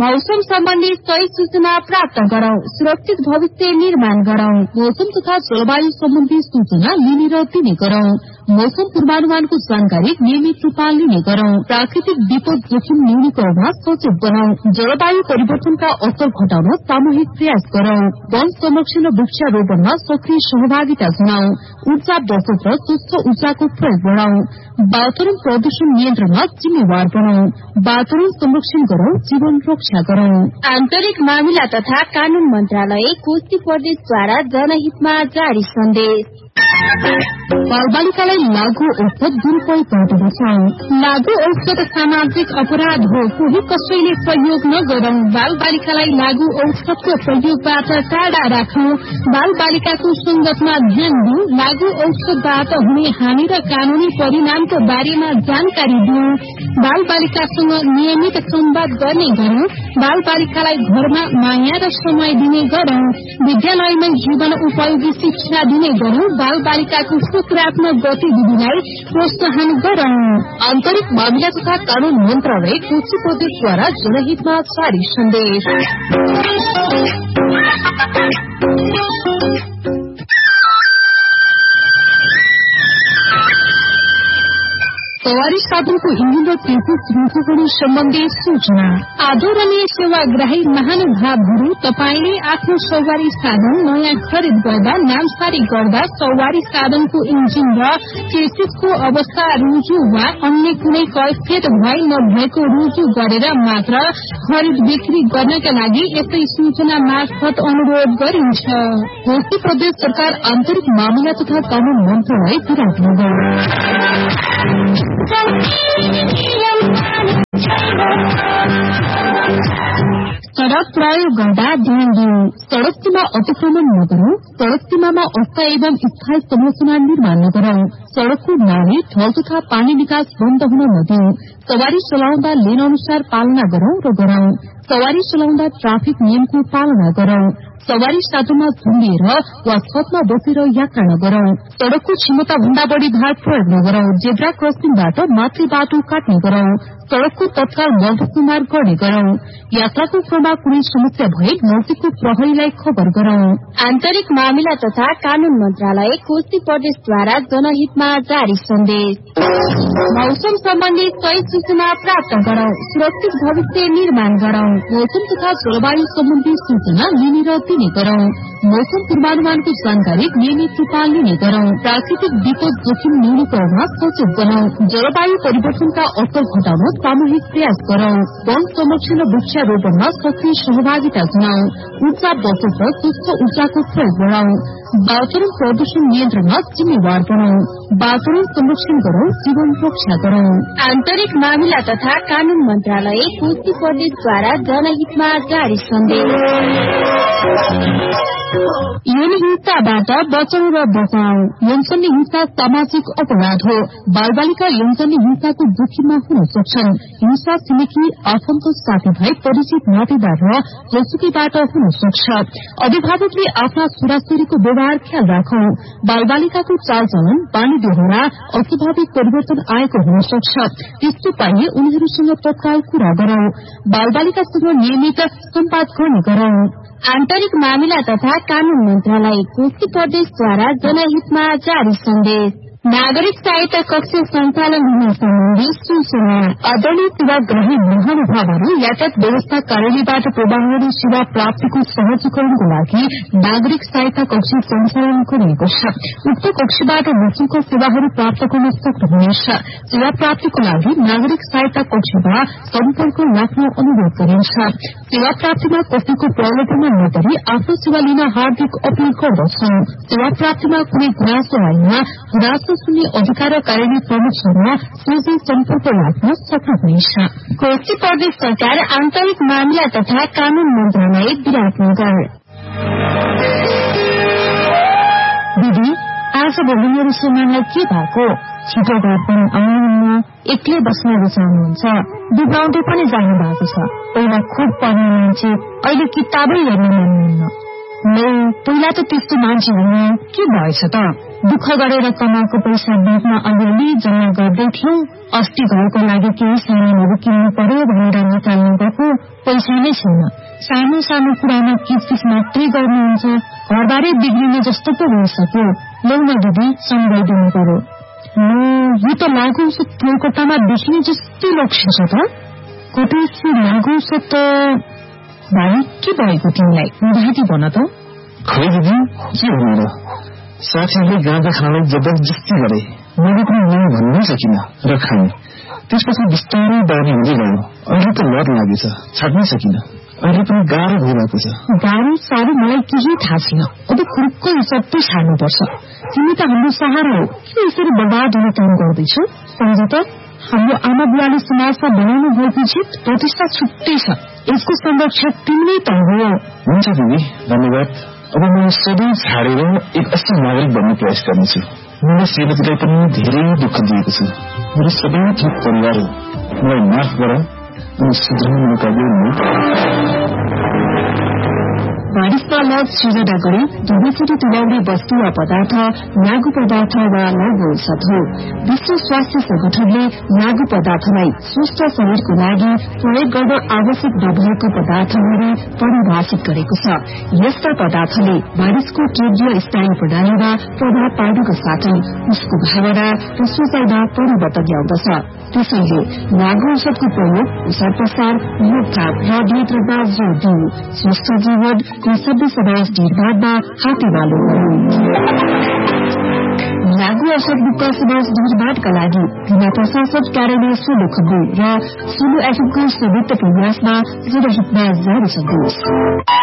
मौसम सम्बन्धी सही सूचना प्राप्त गरौं, सुरक्षित भविष्य निर्माण गरौं। मौसम तथा जलवायु सम्बन्धी सूचना लिने र दिने गरौं। मौसम पूर्वानुमानको जानकारी नियमित रूपमा लिने गरौं। प्राकृतिक विपद जोखिम न्यूनीकरणमा सचेत बनाउँ। जलवायु परिवर्तनका असर घटाउन सामूहिक प्रयास गरौं। वन संरक्षण र वृक्षारोपणमा सक्रिय सहभागिता जनाउँ। ऊर्जा बचत र स्वच्छ ऊर्जाको प्रयोग बढ़ाउँ। वातावरण प्रदूषण नियन्त्रणमा जिम्मेवार बनाउँ। वातावरण संरक्षण गरौं, जीवन रक्षा गरौं। आन्तरिक मामिला तथा कानून मन्त्रालय कोशी प्रदेशद्वारा जनहितमा जारी सन्देश। बालबालिकालाई लागू औषध दुरूपयोग गर्दै बचाउँ। लागू औषध सामाजिक अपराध हो, कोही कसैले प्रयोग नगरौं। बालबालिकालाई लागू औषधको प्रयोगबाट टाढा राखौं। बालबालिकाको संगतमा ध्यान दिउँ। लागू औषधबाट हुने हानि र कानूनी परिणामको बारेमा जानकारी दिउँ। बालबालिकासँग नियमित संवाद गर्ने गरौं। बालबालिकालाई घरमा माया र समय दिने गरौं। विद्यालयमा जीवन उपयोगी शिक्षा दिने गरौं। बालबालिकाको सकारात्मक गतिविधिलाई प्रोत्साहन गरौं। आन्तरिक मामिला तथा कानून मन्त्रालय कोशी प्रदेशद्वारा जनहितमा जारी सन्देश। सवारी साधनको इन्जिन र तेलको श्रृङ्खला सम्बन्धी सूचना। आदरणीय सेवाग्राही महानुभावहरू, तपाईले आफ्नो सवारी साधन नयाँ खरिद गर्दा, नामसारी गर्दा सवारी साधनको इन्जिन र चेसिसको अवस्था रुजु वा अन्य कुनै कैफियत भए नभएको रुजु गरेर मात्र खरिद बिक्री गर्नका लागि यस्तै सूचना मार्फत अनुरोध गरिन्छ। कोशी प्रदेश सरकार आन्तरिक मामिला तथा कानून मन्त्रालय विराटनगर। सड़क प्रयोग गर्दा ध्यान दिउँ। सड़क सीमा अतिक्रमण नगरौं। सड़क सीमामा अस्थायी एवं स्थायी संरचना निर्माण नगरौं। सड़कको नाली, ढल तथा पानी निकास बन्द हुन नदिउँ। सवारी चलाउँदा लेन अनुसार पालना गरौं र गरौं। सवारी चलाउँदा ट्राफिक नियमको पालना गरौं। सवारी साधनमा झुन्डिएर वा छतमा बसेर यात्रा नगरौं। सड़कको क्षमता भन्दा बढ़ी भार प्रयोग नगरौं। जेब्रा क्रसिङबाट माथि बाटो काट्ने गरौं। सड़कको तत्काल मर्दसुमार गर्ने गरौं। यात्राको क्रममा कुनै समस्या भए नजिकको प्रहरीलाई खबर गरौं। आन्तरिक मामिला तथा कानून मन्त्रालय कोशी प्रदेशद्वारा जनहितमा जारी सन्देश। मौसम सम्बन्धी सही सूचना प्राप्त गरौं, सुरक्षित भविष्य निर्माण गरौं। मौसम तथा जलवायु सम्बन्धी सूचना लिने र दिने गरौं। मौसम पूर्वानुमानको जानकारी नियमित रूपमा लिने गरौं। प्राकृतिक विपद जोखिम न्यूनीकरणमा सचेत बनाउँ। जलवायु परिवर्तनका असर घटाउन सामूहिक प्रयास गरौं। वन संरक्षण र वृक्षारोपणमा सक्रिय सहभागिता जनाउँ। ऊर्जा बचत र स्वच्छ ऊर्जाको प्रयोग बढ़ाउँ। वातावरण प्रदूषण नियन्त्रणमा जिम्मेवार बनाउँ। वातावरण संरक्षण गरौं, जीवन रक्षा गरौं। आन्तरिक मामिला तथा कानून मन्त्रालय कोशी प्रदेशद्वारा जनहितमा जारी सन्देश। यौन हिंसाबाट बचाउ र बचाउ। यौनजन्य हिंसा सामाजिक अपराध हो। बालबालिका यौनजन्य हिंसाको जोखिममा हुन सक्छन्। हिंसा छिमेकी, आफन्त, साथीभाइ, परिचित, नातेदार र जसुकीबाट हुन सक्छ। अभिभावकले आफ्ना छोराछोरीको व्यवहार ख्याल राखौं। बालबालिकाको चालचलन, बानी व्यवहार अस्वाभाविक परिवर्तन आएको हुन सक्छ। त्यस्तो पाइए उनीहरूसँग तत्काल कुरा गरौं। बालबालिकासँग नियमित सम्वाद गर्ने गरौं। आन्तरिक मामिला तथा कानून मन्त्रालय कोशी प्रदेशद्वारा जनहितमा जारी सन्देश। नागरिक सहायता कक्ष सञ्चालन हुन सम्बन्धी सूचना। आदरणीय सेवाग्राही महानुभावहरू, यातायात व्यवस्था कार्यालयबाट प्रवाहहरू सेवा प्राप्तिको सहजीकरणको लागि नागरिक सहायता कक्ष सञ्चालन गरिएको छ। उक्त कक्षबाट निशुल्क सेवाहरू प्राप्त गर्न सक्नुहुनेछ। सेवा प्राप्तिको लागि नागरिक सहायता कक्षमा सम्पर्क राख्न अनुरोध गरिन्छ। सेवा प्राप्तिमा कसैको प्रलोभनमा नगरी आफ्नो सेवा लिन हार्दिक अपील गर्दछौं। सेवा प्राप्तिमा कुनै गुनासो आएमा गुनासो सुन्ने अधिकार कार्यालय प्रमुखसँग सोझै सम्पर्क राख्न सक्नुहुनेछ। कोशी प्रदेश सरकार आन्तरिक मामिला तथा कानून मन्त्रालय विराटनगर। दिदी, आज भोलि मेरो श्रीमानलाई के भएको? छिटो घर पनि आउनुहुन्न, एक्लै बस्न रुचाउनुहुन्छ, बिगाउँदै पनि जानु भएको छ। पहिला खुब पढ्ने मान्छे, अहिले किताबै हेर्न मान्नुहुन्न। पहिला त त्यस्तो मान्छे हुनु के भएछ त? दुःख गरेर कमाएको पैसा ब्याङ्कमा अलिअलि जम्मा गर्दै थियौं। अस्ति घरको लागि केही सामानहरू किन्नु पर्यो भनेर निकाल्नु गएको पैसा नै छैन। सानो सानो कुरामा किचकिच मात्रै गर्नुहुन्छ। घरबारै बिग्रिने जस्तो पो भइसक्यो। लौन दिदी सम्झाइदिनु पर्यो। यो त लागु औषध प्रयोगकर्तामा देखिने जस्तै लक्ष्य छ त। कतैसी लागु औषध त भाइ के भएको तिमीलाई? उदाहरण भन त। खै दिदी के भन्नु र, साथीहरूले गाँजा खानलाई जबरजस्ती गरे। मैले पनि नै भन्नै सकिन र खाएँ। त्यसपछि बिस्तारै बानी हुँदै गयो। अहिले त लत लागेछ, छाड्नै सकिन। अहिले पनि गाह्रो भइरहेको छ। गाह्रो साह्रो मलाई केही थाहा छैन। अब खुर्क सबै छाड्नुपर्छ। तिमी त हाम्रो सहारा हो। के यसरी बर्बाद हुने काम गर्दैछौ? सम्झ त, हाम्रो आमा बुवाले समाजमा बनाउनु भएको जित प्रतिष्ठा छुट्टै छ। यसको संरक्षक तिमी नै त हो। हुन्छ दिदी, धन्यवाद। अब म सबै छाडेर एक असल नागरिक बन्ने प्रयास गर्नेछु। मलाई श्रीमतीलाई पनि धेरै दुःख दिएको छु। मेरो सबै थोक परिवार हो। मलाई माफ गर अनि सुधार्ने मौका दिनु। मानिसमा लत सृजना गरी दुवैचोटि तुल्याउने वस्तु वा पदार्थ लागु पदार्थ वा लागु औषध हो। विश्व स्वास्थ्य संगठनले लागु पदार्थलाई स्वस्थ शरीरको लागि प्रयोग गर्न आवश्यक नभएको पदार्थहरू परिभाषित गरेको छ। यस्ता पदार्थले मानिसको केन्द्रीय स्नायु प्रणालीमा प्रभाव पार्नुका साथै उसको भावना र सोचाइमा परिवर्तन ल्याउँदछ। त्यसैले लागु औषधको प्रयोग, प्रसार प्रसार, रोकथाम र नियन्त्रणमा जोड़ दिनु स्वस्थ जीवन सभ्य समाज निर्माणमा हातेमालो गर्नु। लागु औषध मुक्त समाज निर्माणका लागि जिल्ला प्रशासन कार्यालय सोलुखुम्बु र सोलु एफएमको संयुक्त प्रयासमा जनहितमा जारी सन्देश।